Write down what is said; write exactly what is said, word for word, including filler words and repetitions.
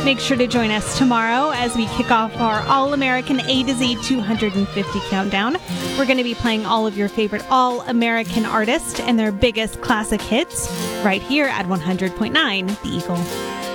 Make sure to join us tomorrow as we kick off our All-American A to Z two hundred fifty countdown. We're going to be playing all of your favorite All-American artists and their biggest classic hits right here at one hundred point nine The Eagle.